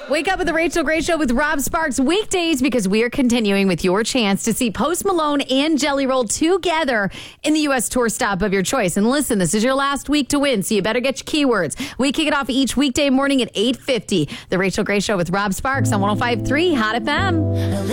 Wake up with the Rachel Gray Show with Rob Sparks weekdays because we are continuing with your chance to see Post Malone and Jelly Roll together in the U.S. tour stop of your choice. And listen, this is your last week to win, so you better get your keywords. We kick it off each weekday morning at 8:50. The Rachel Gray Show with Rob Sparks on 105.3 Hot FM.